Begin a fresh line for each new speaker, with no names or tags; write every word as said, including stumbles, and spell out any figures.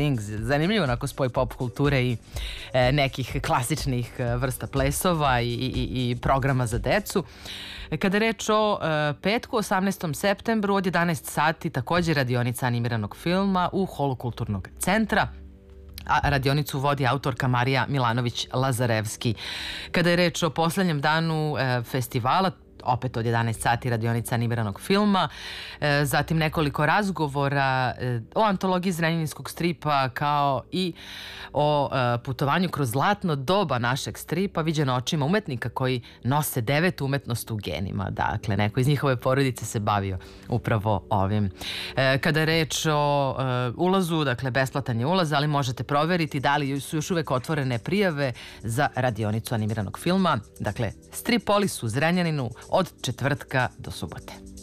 Things. Zanimljivo onako spoj pop kulture i e, nekih klasičnih vrsta plesova i, i, i programa za decu. Kada je reč o e, petku, osamnaestom septembru od jedanaest sati, takođe radionica animiranog filma u holu Kulturnog centra. A radionicu vodi autorka Marija Milanović-Lazarevski. Kada je reč o poslednjem danu e, festivala, opet od jedanaest sati radionica animiranog filma, e, zatim nekoliko razgovora e, o antologiji zrenjaninskog stripa kao i o e, putovanju kroz zlatno doba našeg stripa viđeno očima umetnika koji nose devet umetnost u genima. Dakle, neko iz njihove porodice se bavio upravo ovim. E, kada je reč o e, ulazu, dakle besplatan je ulaz, ali možete proveriti da li su još uvek otvorene prijave za radionicu animiranog filma. Dakle, Stripolis u Zrenjaninu od četvrtka do subote.